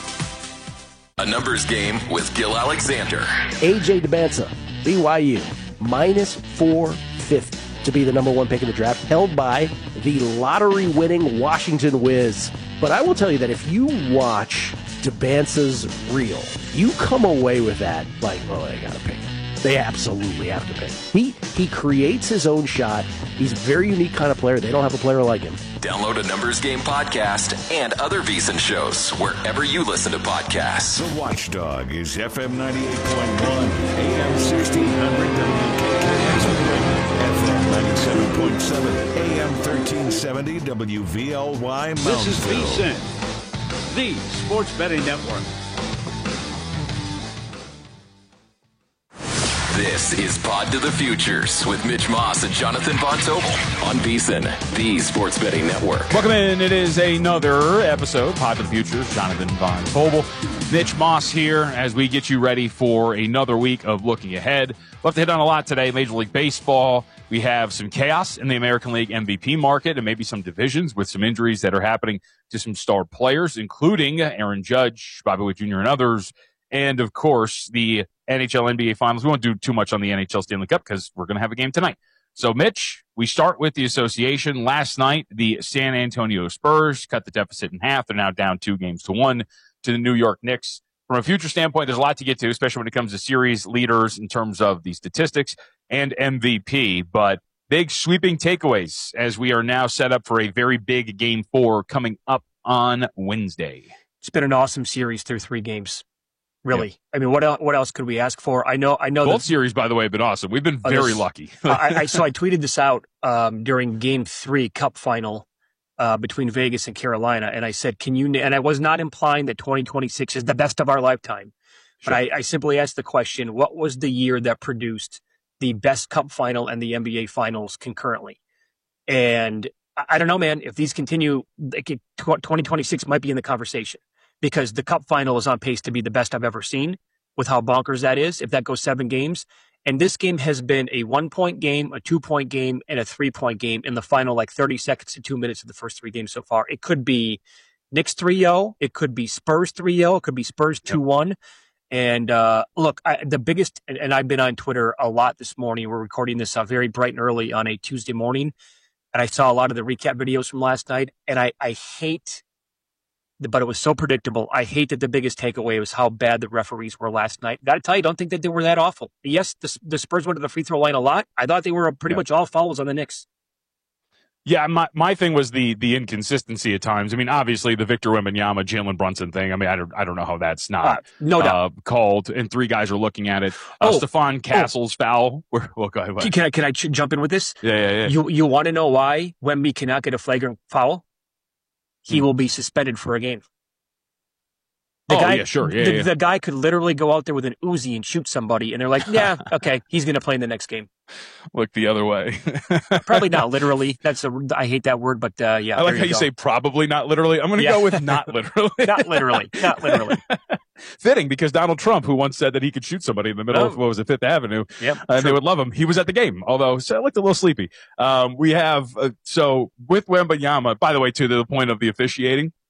A numbers game with Gil Alexander. A J DeBanza, B Y U, minus four fifty to be the number one pick in the draft, held by the lottery-winning Washington Wiz. But I will tell you that if you watch DeBanza's reel, you come away with that like, oh, they got to pick him. They absolutely have to pick him. He, he creates his own shot. He's a very unique kind of player. They don't have a player like him. Download a Numbers Game podcast and other V S I N shows wherever you listen to podcasts. The Watchdog is F M ninety-eight point one, A M sixteen hundred W K K X, F M ninety-seven point seven, A M thirteen seventy W V L Y Moundsville. This is V S I N, the Sports Betting Network. This is Pod to the Futures with Mitch Moss and Jonathan Von Tobel on V S I N, the Sports Betting Network. Welcome in. It is another episode, Pod to the Futures. Jonathan Von Tobel, Mitch Moss here as we get you ready for another week of looking ahead. We'll have to hit on a lot today. Major League Baseball. We have some chaos in the American League M V P market and maybe some divisions with some injuries that are happening to some star players, including Aaron Judge, Bobby Witt Junior, and others. And, of course, the N H L N B A Finals. We won't do too much on the N H L Stanley Cup because we're going to have a game tonight. So, Mitch, we start with the association. Last night, the San Antonio Spurs cut the deficit in half. They're now down two games to one to the New York Knicks. From a future standpoint, there's a lot to get to, especially when it comes to series leaders in terms of the statistics and M V P. But big sweeping takeaways as we are now set up for a very big game four coming up on Wednesday. It's been an awesome series through three games. Really, yeah. I mean, what else? What else could we ask for? I know, I know. Both that, series, by the way, have been awesome. We've been very uh, lucky. I, I so I tweeted this out um, during Game Three Cup Final uh, between Vegas and Carolina, and I said, "Can you?" And I was not implying that twenty twenty-six is the best of our lifetime, sure. but I, I simply asked the question: what was the year that produced the best Cup Final and the N B A Finals concurrently? And I, I don't know, man. If these continue, like, twenty twenty-six might be in the conversation. Because the Cup Final is on pace to be the best I've ever seen with how bonkers that is, if that goes seven games. And this game has been a one-point game, a two-point game, and a three-point game in the final, like thirty seconds to two minutes of the first three games so far. It could be Knicks three oh. It could be Spurs three oh. It could be Spurs two one. Yep. And uh, look, I, the biggest, and, and I've been on Twitter a lot this morning. We're recording this uh, very bright and early on a Tuesday morning. And I saw a lot of the recap videos from last night. And I, I hate... but it was so predictable. I hate that the biggest takeaway was how bad the referees were last night. Got to tell you, I don't think that they were that awful. Yes, the, the Spurs went to the free throw line a lot. I thought they were pretty yeah. much all fouls on the Knicks. Yeah, my my thing was the the inconsistency at times. I mean, obviously the Victor Wembanyama, Jalen Brunson thing. I mean, I don't I don't know how that's not uh, no doubt uh, called, and three guys are looking at it. Uh, oh, Stephon Castle's oh. foul. Well, go ahead. Can I can I ch- jump in with this? Yeah, yeah, yeah. You you want to know why Wemby cannot get a flagrant foul? He hmm. will be suspended for a game. The oh guy, yeah, sure. Yeah, the, yeah. the guy could literally go out there with an Uzi and shoot somebody, and they're like, "Yeah, okay, he's going to play in the next game." Look the other way. Probably not literally. That's a I hate that word, but uh, yeah. I like you how you go. say probably not literally. I'm going to yeah. go with not literally. not literally. Not literally. Fitting, because Donald Trump, who once said that he could shoot somebody in the middle oh. of what was it, Fifth Avenue, yep, and they would love him. He was at the game, although so I looked a little sleepy. Um, we have uh, so with Wembanyama. By the way, to the point of the officiating.